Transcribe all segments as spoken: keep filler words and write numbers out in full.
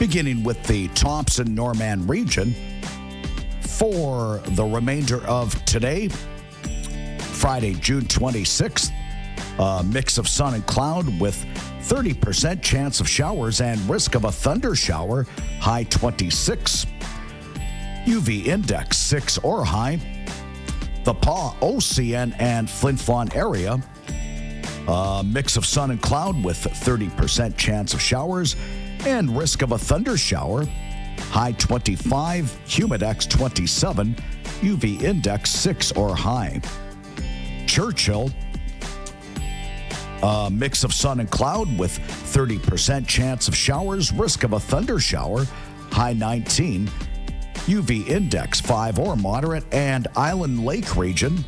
beginning with the Thompson-Norman region. For the remainder of today, Friday, June twenty-sixth, a mix of sun and cloud with thirty percent chance of showers and risk of a thunder shower, high twenty-six. U V index six or high. The Paw, O C N, and Flin Flon area, a mix of sun and cloud with thirty percent chance of showers and risk of a thunder shower, high twenty-five, humidex twenty-seven, U V index six or high. Churchill, a mix of sun and cloud with thirty percent chance of showers, risk of a thunder shower, high nineteen, U V index five or moderate. And Island Lake region,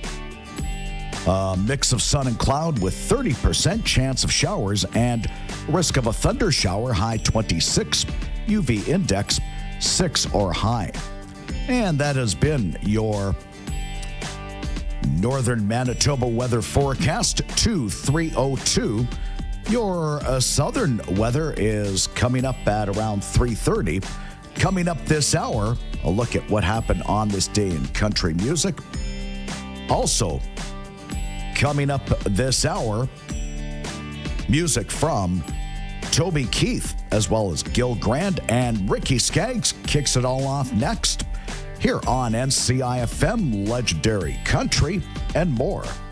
a mix of sun and cloud with thirty percent chance of showers and risk of a thunder shower, high twenty-six, U V index six or high. And that has been your Northern Manitoba weather forecast two three oh two. Your uh, southern weather is coming up at around three thirty. Coming up this hour, a look at what happened on this day in country music. Also, coming up this hour, music from Toby Keith, as well as Gil Grand, and Ricky Skaggs kicks it all off next here on N C I F M, Legendary Country, and more.